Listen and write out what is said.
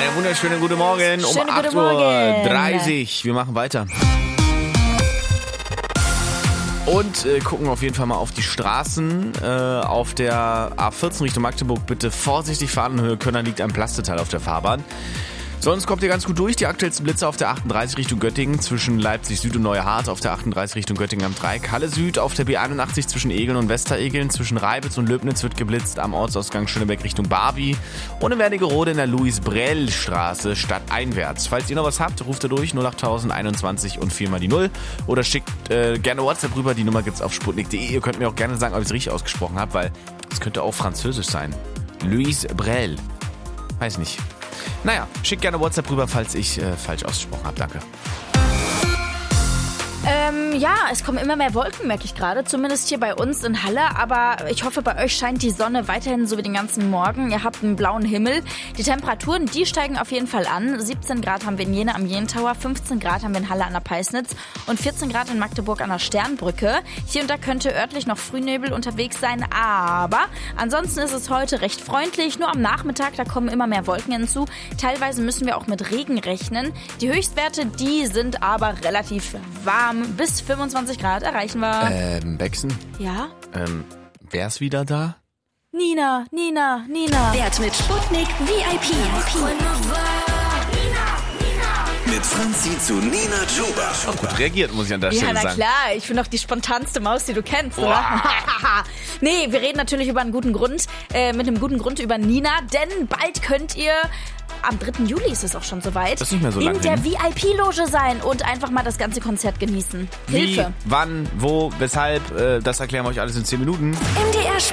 Einen wunderschönen guten Morgen um 8:30 Uhr. Wir machen weiter. Und gucken auf jeden Fall mal auf die Straßen. Auf der A14 Richtung Magdeburg bitte vorsichtig fahren. In Höhe Könner liegt ein Plasteteil auf der Fahrbahn. Sonst kommt ihr ganz gut durch. Die aktuellsten Blitze auf der 38 Richtung Göttingen zwischen Leipzig Süd und Neuhardt, auf der 38 Richtung Göttingen am Dreieck. Halle Süd auf der B81 zwischen Egeln und Westeregeln, zwischen Reibitz und Löbnitz wird geblitzt, am Ortsausgang Schönebeck Richtung Barby und in Wernigerode in der Louis-Brell-Straße stadteinwärts. Falls ihr noch was habt, ruft ihr durch 08000 21 und 4 mal die 0 oder schickt gerne WhatsApp rüber. Die Nummer gibt's auf sputnik.de. Ihr könnt mir auch gerne sagen, ob ich es richtig ausgesprochen habe, weil es könnte auch französisch sein. Louis-Brell. Weiß nicht. Naja, schickt gerne WhatsApp rüber, falls ich falsch ausgesprochen habe. Danke. Ja, es kommen immer mehr Wolken, merke ich gerade. Zumindest hier bei uns in Halle. Aber ich hoffe, bei euch scheint die Sonne weiterhin so wie den ganzen Morgen. Ihr habt einen blauen Himmel. Die Temperaturen, die steigen auf jeden Fall an. 17 Grad haben wir in Jena am Jentower, 15 Grad haben wir in Halle an der Peisnitz und 14 Grad in Magdeburg an der Sternbrücke. Hier und da könnte örtlich noch Frühnebel unterwegs sein. Aber ansonsten ist es heute recht freundlich. Nur am Nachmittag, da kommen immer mehr Wolken hinzu. Teilweise müssen wir auch mit Regen rechnen. Die Höchstwerte, die sind aber relativ warm. Bis 25 Grad erreichen wir. Bexen? Ja? Wer ist wieder da? Nina. Wert mit Sputnik VIP. Mit Franzi zu Nina Chuba. Gut reagiert, muss ich an der Stelle Ja, sagen. na klar. Ich bin doch die spontanste Maus, die du kennst, oder? Nee, wir reden natürlich über einen guten Grund. Mit einem guten Grund über Nina. Denn bald könnt ihr... Am 3. Juli ist es auch schon soweit. Das ist nicht mehr so lange in der hin. VIP-Loge sein und einfach mal das ganze Konzert genießen. Wie, Hilfe. wann, wo, weshalb, das erklären wir euch alles in 10 Minuten. MDR